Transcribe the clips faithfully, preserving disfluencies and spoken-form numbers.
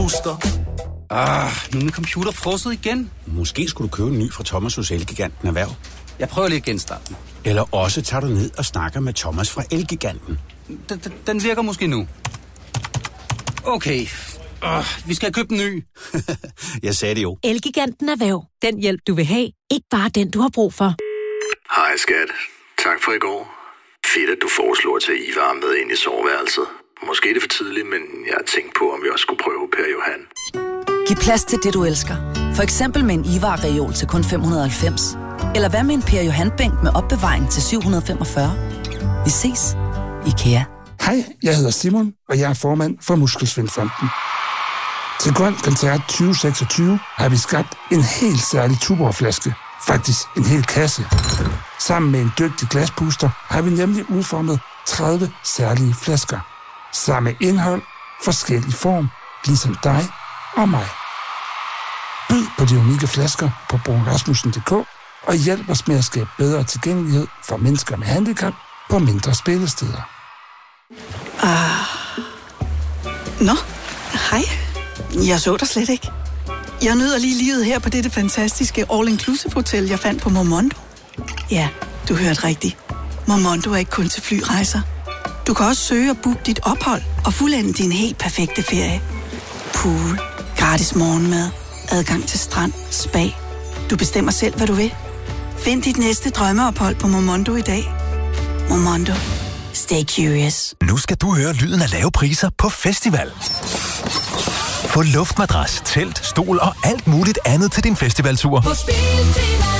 booster. Ah, nu er min computer frosset igen. Måske skulle du købe en ny fra Thomas hos Elgiganten Erhverv. Jeg prøver lige at genstarte den. Eller også tager du ned og snakker med Thomas fra Elgiganten. Den, den virker måske nu. Okay. Uh, vi skal købe en ny. Jeg sagde det jo. Elgiganten Erhverv. Den hjælp, du vil have. Ikke bare den, du har brug for. Hej skat. Tak for i går. Fedt, at du foreslår at tage Ivar med ind i soveværelset. Måske er det for tidligt, men jeg har tænkt på, om vi også skulle prøve Per Johan. Giv plads til det, du elsker. For eksempel med en Ivar-reol til kun fem hundrede og halvfems. Eller hvad med en Per Johan-bænk med opbevaring til syv hundrede og femogfyrre. Vi ses. IKEA. Hej, jeg hedder Simon, og jeg er formand for Muskelsvindfonden. Til Grøn Koncert tyve seksogtyve har vi skabt en helt særlig Tuborg-flaske. Faktisk en hel kasse. Sammen med en dygtig glaspuster har vi nemlig udformet tredive særlige flasker. Samme indhold, forskellig form, ligesom dig og mig. Byd på de unikke flasker på bruun rasmussen punktum d k og hjælp os med at skabe bedre tilgængelighed for mennesker med handicap på mindre spillesteder. Ah. Nå, hej. Jeg så dig slet ikke. Jeg nyder lige livet her på dette fantastiske all-inclusive hotel, jeg fandt på Momondo. Ja, du hørte rigtigt. Momondo er ikke kun til flyrejser. Du kan også søge og booke dit ophold og fuldende din helt perfekte ferie. Pool, gratis morgenmad, adgang til strand, spa. Du bestemmer selv, hvad du vil. Find dit næste drømmeophold på Momondo i dag. Momondo. Stay curious. Nu skal du høre lyden af lave priser på festival. Få luftmadras, telt, stol og alt muligt andet til din festivaltur. På Spiltema.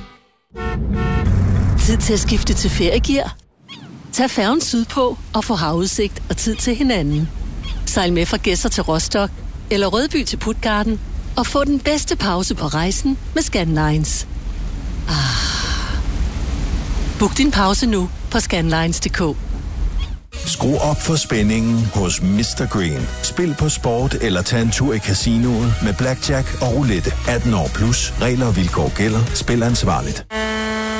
Tid til at skifte til feriegear. Tag færgen sydpå og få havudsigt og tid til hinanden. Sejl med fra Gedser til Rostock eller Rødby til Puttgarden og få den bedste pause på rejsen med Scandlines. Ah. Book din pause nu på scandlines punktum d k. Skru op for spændingen hos mister Green. Spil på sport eller tag en tur i casinoet med blackjack og roulette. atten år plus. Regler og vilkår gælder. Spil ansvarligt.